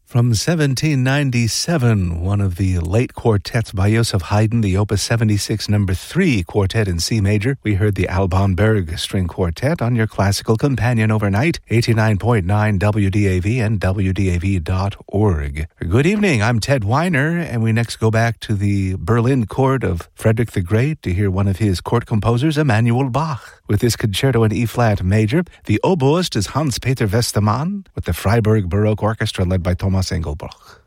From 1797, one of the late quartets by Joseph Haydn, the Opus 76 No. 3 Quartet in C major. We heard the Alban Berg String Quartet on your classical companion overnight, 89.9 WDAV and WDAV.org. Good evening, I'm Ted Weiner, and we next go back to the Berlin court of Frederick the Great to hear one of his court composers, Emanuel Bach. With his concerto in E-flat major, the oboist is Hans-Peter Westermann, with the Freiburg Baroque Orchestra led by Thomas Engelbrock.